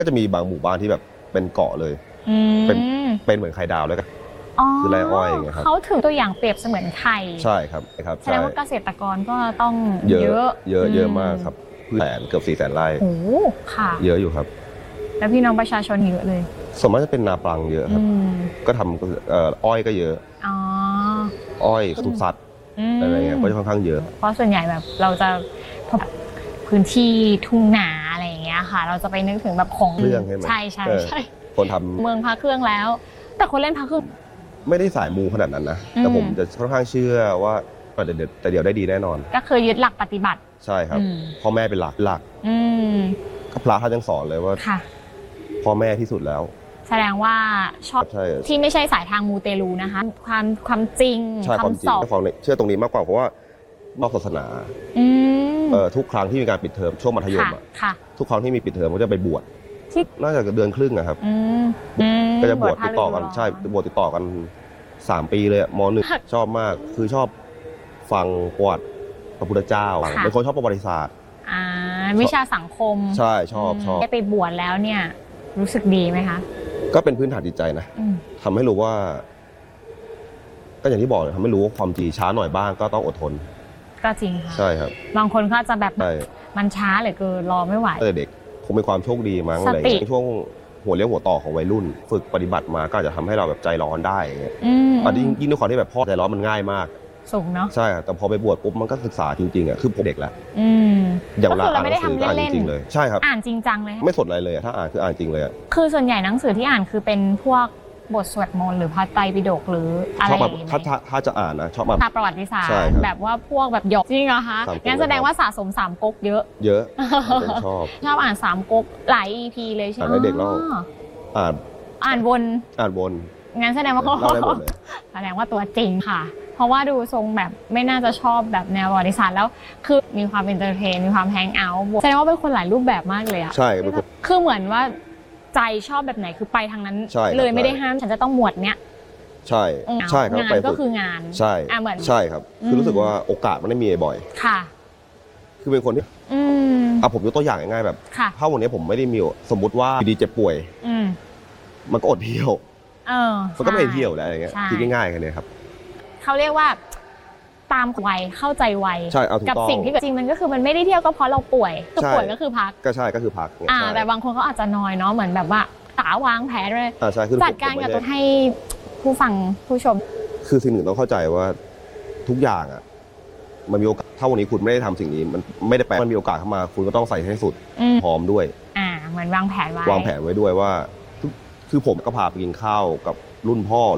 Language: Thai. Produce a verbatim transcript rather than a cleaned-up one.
ก็จะมีบางหมู่บ้านที่แบบเป็นเกาะเลยเป็นเป็นเหมือนไข่ดาวแล้วกันคือไรอ้อยอย่างเงี้ยครับเขาถือตัวอย่างเปรียบเสมือนไข่ใช่ครับครับแสดงว่าเกษตรกรก็ต้องเยอะเยอะเยอะมากครับแสนเกือบสี่แสนไร่โอ้ค่ะเยอะอยู่ครับแล้วพี่น้องประชาชนเยอะเลยส่วนมากจะเป็นนาปลังเยอะครับก็ทำอ้อยก็เยอะอ๋ออ้อยทุกสัตว์อะไรเงี้ยก็จะค่อนข้างเยอะเพราะส่วนใหญ่แบบเราจะพื้นที่ทุ่งนาอะไรอย่างเงี้ยค่ะเราจะไปนึกถึงแบบของเครื่องใช่ไหมใช่ใช่ใช่คนทำเมืองพระเครื่องแล้วแต่คนเล่นพระเครื่องไม่ได้สายมูขนาดนั้นนะแต่ผมจะค่อนข้างเชื่อว่าแต่เดี๋ยวแต่เดี๋ยวได้ดีแน่นอนก็คือยึดหลักปฏิบัติใช่ครับพ่อแม่เป็นหลักหลักก็พระท่านยังสอนเลยว่าพ่อแม่ที่สุดแล้วแสดงว่าชอบที่ไม่ใช่สายทางมูเตลูนะคะความความจริงคำสอนเชื่อตรงนี้มากกว่าเพราะว่านอกศาสนาทุกครั้งที่มีการปิดเทอมช่วงมัธยมทุกครั้งที่มีปิดเทอมก็จะไปบวชน่าจะเดือนครึ่งนะครับก็จะบวชติดต่อกันใช่บวชติดต่อกันสามปีเลยม.หนึ่งชอบมากคือชอบฟังประวัติพระพุทธเจ้าเป็นคนชอบประวัติศาสตร์วิชาสังคมใช่ชอบชอบได้ไปบวชแล้วเนี่ยรู้สึกดีไหมคะก็เป็นพื้นฐานจิตใจนะทำให้รู้ว่าก็อย่างที่บอกเลยทำให้รู้ว่าความจริงช้าหน่อยบ้างก็ต้องอดทนก็จริงค่ะใช่ครับบางคนก็จะแบบมันช้าเหลือเกินรอไม่ไหวแต่เด็กคงเป็นความโชคดีมั้งอะไรช่วงหัวเลี้ยวหัวต่อของวัยรุ่นฝึกปฏิบัติมาก็อาจจะทำให้เราแบบใจร้อนได้อย่างเงี้ยอ่ะยิ่งด้วยความที่แบบพ่อใจร้อนมันง่ายมากสูงเนาะใช่แต่พอไปบวชปุ๊บมันก็ศึกษาจริงๆอ่ะคือผมเด็กแล้วอย่างเราอ่านหนังสืออ่านจริงๆเลยใช่ครับอ่านจริงจังเลยไม่สนอะไรเลยถ้าอ่านคืออ่านจริงเลยคือส่วนใหญ่หนังสือที่อ่านคือเป็นพวกบทสวดมนต์หรือพระไตรปิฎกหรืออะไรอย่างเงี้ยถ้าถ้าจะอ่านนะชอบแบบประวัติศาสตร์แบบว่าพวกแบบหยกจริงเหรอคะงั้นแสดงว่าสะสมสามก๊กเยอะเยอะผมชอบชอบอ่านสามก๊กหลาย อี พี เลยใช่ไหมอ่านเด็กแล้วอ่านอ่านวนอ่านวนงั้นแสดงว่าเขาแสดงว่าตัวจริงค่ะเพราะว่าดูทรงแบบไม่น่าจะชอบแบบแนวประวัติศาสตร์แล้วคือมีความเอนเตอร์เทนมีความแฮงเอาท์แสดงว่าเป็นคนหลายรูปแบบมากเลยอะใช่คือเหมือนว่าใจชอบแบบไหนคือไปทางนั้นเลยไม่ได้ห้ามฉันจะต้องหมวดเนี้ยใช่ใช่ครับงานก็คืองานใช่เหมือนใช่ครับคือรู้สึกว่าโอกาสมันไม่มีบ่อยค่ะคือเป็นคนที่อ่ะผมยกตัวอย่างง่ายๆแบบถ้าวันนี้ผมไม่ได้มีสมมุติว่าดีเจ็บป่วยมันก็อดเที่ยวมันก็ไม่เที่ยวแล้วอะไรเงี้ยคิดง่ายๆกันเลยครับเขาเรียกว่าตามวัยเข้าใจวัยกับสิ่งที่จริงมันก็คือมันไม่ได้เที่ยวก็เพราะเราป่วยคือป่วยก็คือพักก็ใช่ก็คือพักอ่าแต่บางคนเขาอาจจะน้อยเนาะเหมือนแบบว่าตาวางแผนเลยจัดการกับตัวให้ผู้ฟังผู้ชมคือสิ่งหนึ่งต้องเข้าใจว่าทุกอย่างอ่ะมันมีโอกาสถ้าวันนี้คุณไม่ได้ทำสิ่งนี้มันไม่ได้แปลมันมีโอกาสเข้ามาคุณก็ต้องใส่ให้สุดพร้อมด้วยอ่าเหมือนวางแผนไว้วางแผนไว้ด้วยว่าคือผมก็พาไปกินข้าวกับรุ่นพ่อ